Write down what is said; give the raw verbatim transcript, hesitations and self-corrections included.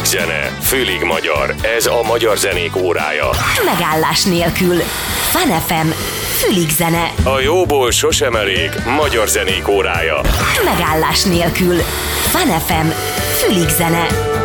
zene, fülig magyar. Ez a magyar zenék órája. Megállás nélkül. Fun ef em, fülig zene. A jóból sosem elég, magyar zenék órája. Megállás nélkül. Fun ef em, fülig zene.